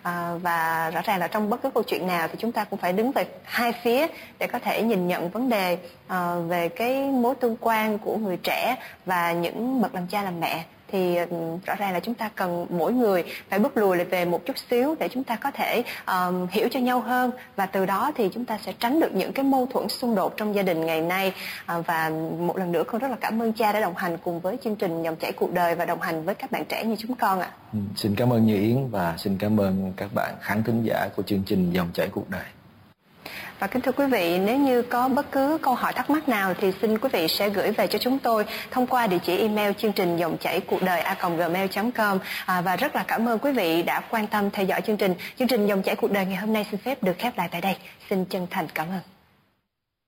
Và rõ ràng là trong bất cứ câu chuyện nào thì chúng ta cũng phải đứng về hai phía để có thể nhìn nhận vấn đề về cái mối tương quan của người trẻ và những bậc làm cha làm mẹ. Thì rõ ràng là chúng ta cần mỗi người phải bước lùi lại về một chút xíu để chúng ta có thể hiểu cho nhau hơn, và từ đó thì chúng ta sẽ tránh được những cái mâu thuẫn xung đột trong gia đình ngày nay. Và một lần nữa con rất là cảm ơn cha đã đồng hành cùng với chương trình Dòng chảy cuộc đời và đồng hành với các bạn trẻ như chúng con ạ. Xin cảm ơn Như Yến và xin cảm ơn các bạn khán thính giả của chương trình Dòng chảy cuộc đời. Và kính thưa quý vị, nếu như có bất cứ câu hỏi thắc mắc nào thì xin quý vị sẽ gửi về cho chúng tôi thông qua địa chỉ email chương trình dòng chảy cuộc đời @gmail.com. Và rất là cảm ơn quý vị đã quan tâm theo dõi chương trình. Chương trình Dòng chảy cuộc đời ngày hôm nay xin phép được khép lại tại đây. Xin chân thành cảm ơn.